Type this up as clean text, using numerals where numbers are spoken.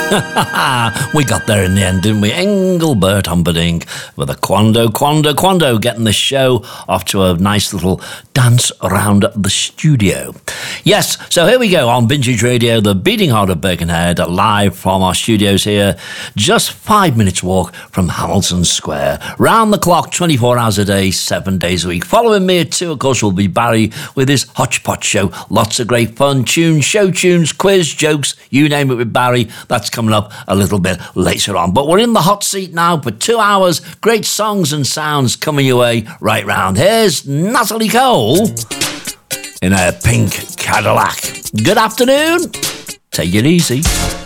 We got there in the end, didn't we? Engelbert Humperdinck with a Quando, getting the show off to a nice little dance around the studio. Yes, so here we go on Vintage Radio, the beating heart of Birkenhead, live from our studios here, just 5 minutes walk from Hamilton Square. Round the clock, 24 hours a day, 7 days a week. Following me at 2, of course, will be Barry with his Hodgepodge show. Lots of great fun, tunes, show tunes, quiz, jokes, you name it with Barry. That's coming up a little bit later on. But we're in the hot seat now for 2 hours. Great songs and sounds coming your way right round. Here's Natalie Cole in a pink Cadillac. Good afternoon. Take it easy.